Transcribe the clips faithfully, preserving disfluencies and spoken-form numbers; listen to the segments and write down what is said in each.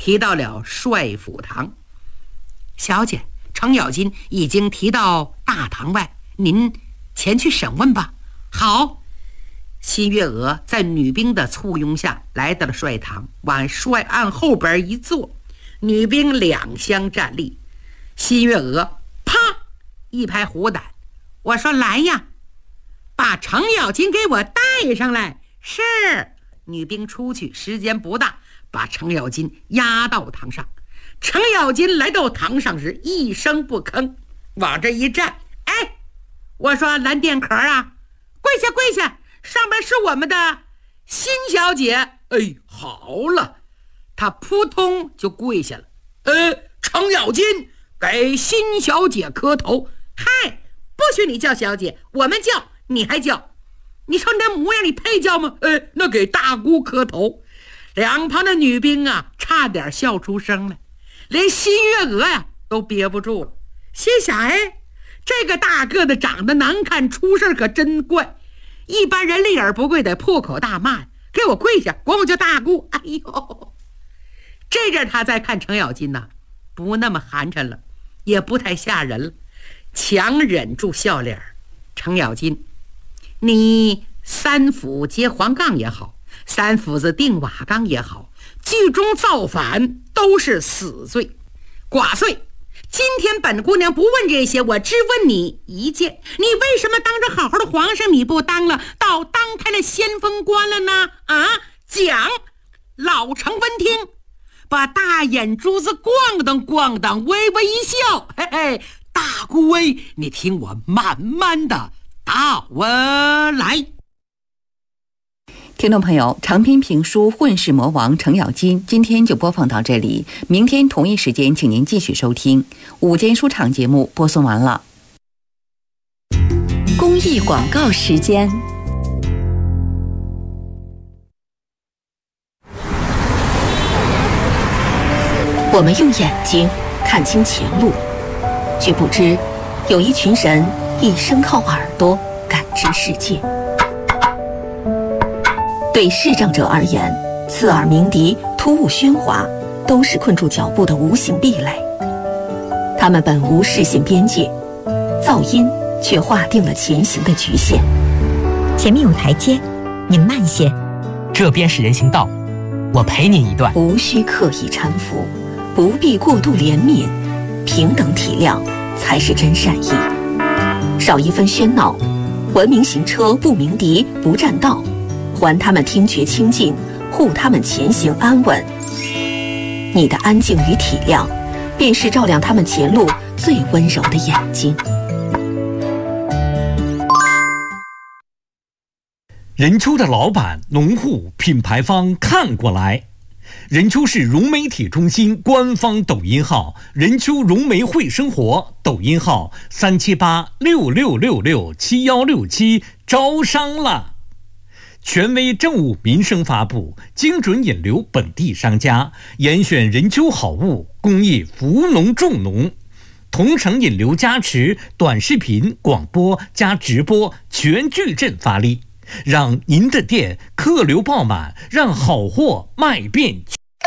提到了帅府堂。小姐，程咬金已经提到大堂外，您前去审问吧。好。新月娥在女兵的簇拥下来到了帅堂，往帅案后边一坐，女兵两相站立。新月娥啪一拍虎胆，我说来呀，把程咬金给我带上来。是。女兵出去，时间不大，把程咬金押到堂上。程咬金来到堂上时一声不吭，往这一站，哎，我说蓝钿壳啊，跪下跪下，上面是我们的新小姐。哎，好了，他扑通就跪下了。呃，程咬金给新小姐磕头。嗨，不许你叫小姐，我们叫你还叫，你瞅你那模样，你配叫吗？呃，那给大姑磕头。两旁的女兵啊，差点笑出声来，连新月娥呀、啊、都憋不住了，心想：哎，这个大个子长得难看，出事可真怪。一般人立而不跪得破口大骂，给我跪下，管我叫大姑。哎呦，这阵他再看程咬金呐、啊，不那么寒碜了，也不太吓人了，强忍住笑脸。程咬金，你三斧接黄杠也好，三斧子定瓦岗也好，剧中造反都是死罪。寡岁，今天本姑娘不问这些，我只问你一件，你为什么当着好好的皇上你不当了，倒当开了先锋官了呢？啊，讲。老程闻听，把大眼珠子咣当咣当，微微一笑，嘿嘿，大姑微，你听我慢慢的道啊来。 听众朋友，长篇评书《混世魔王程咬金》今天就播放到这里，明天同一时间请您继续收听。午间书场节目播送完了。 公益广告时间。我们用眼睛看清前路，却不知有一群人一生靠耳朵感知世界。对视障者而言，刺耳鸣笛、突兀喧哗都是困住脚步的无形壁垒。他们本无视线边界，噪音却划定了前行的局限。 前面有台阶，您慢些。 这边是人行道，我陪您一段。 无需刻意搀扶，不必过度怜悯，平等体谅才是真善意。少一分喧闹，文明行车不鸣笛不占道，还他们听觉清净，护他们前行安稳。你的安静与体谅，便是照亮他们前路最温柔的眼睛。 任丘的老板、农户、品牌方看过来。任丘市融媒体中心官方抖音号任丘融媒会生活，抖音号三七八六六六六七幺六七，招商了。权威政务民生发布，精准引流本地商家，严选任丘好物，公益扶农重农，同城引流加持，短视频、广播加直播全矩阵发力，让您的店客流爆满，让好货卖遍。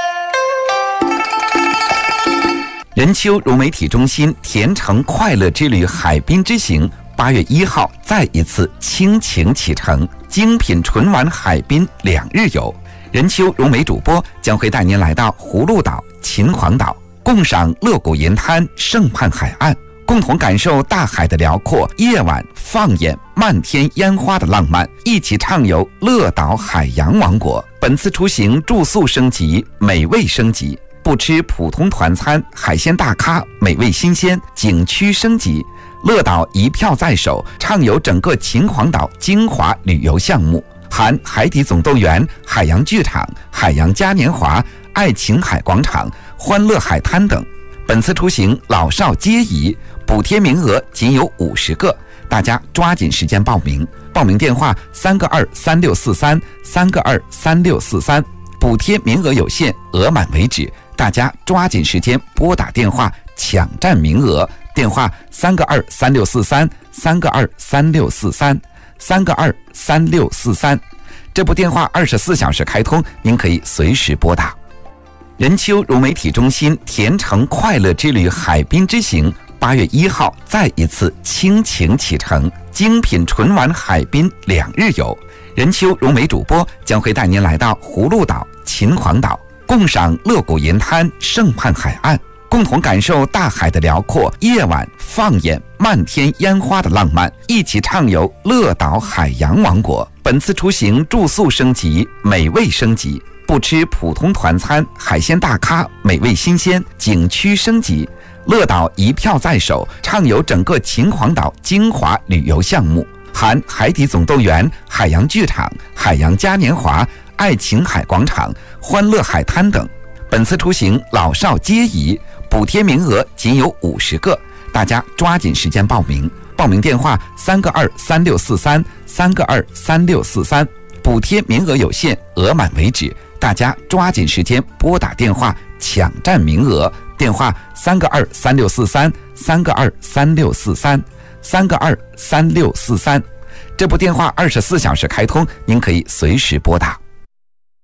任丘融媒体中心甜橙快乐之旅海滨之行八月一号再一次倾情启程，精品纯玩海滨两日游。任丘融媒主播将会带您来到葫芦岛、秦皇岛，共赏乐谷银滩、盛畔海岸，共同感受大海的辽阔，夜晚放眼漫天烟花的浪漫，一起畅游乐岛海洋王国。本次出行住宿升级，美味升级，不吃普通团餐，海鲜大咖，美味新鲜，景区升级。乐岛一票在手，畅游整个秦皇岛精华旅游项目，含海底总动员、海洋剧场、海洋嘉年华、爱琴海广场、欢乐海滩等。本次出行老少皆宜，补贴名额仅有五十个，大家抓紧时间报名。报名电话三个二三六四三三个二三六四三，补贴名额有限，额满为止，大家抓紧时间拨打电话抢占名额。电话三个二三六四三三个二三六四三三个二三六四三，这部电话二十四小时开通，您可以随时拨打。 任丘融媒体中心甜橙快乐之旅海滨之行八月一号再一次倾情启程，精品纯玩海滨两日游。任丘融媒主播将会带您来到葫芦岛、秦皇岛，共赏乐谷银滩、胜畔海岸，共同感受大海的辽阔，夜晚放眼漫天烟花的浪漫，一起畅游乐岛海洋王国。本次出行住宿升级，美味升级，不吃普通团餐，海鲜大咖，美味新鲜，景区升级。乐岛一票在手，畅游整个秦皇岛精华旅游项目，含海底总动员、海洋剧场、海洋嘉年华、爱琴海广场、欢乐海滩等。本次出行老少皆宜，补贴名额仅有五十个，大家抓紧时间报名。报名电话三个二三六四三三个二三六四三，补贴名额有限，额满为止，大家抓紧时间拨打电话抢占名额。电话三个二三六四三三个二三六四三三个二三六四三。这部电话二十四小时开通，您可以随时拨打。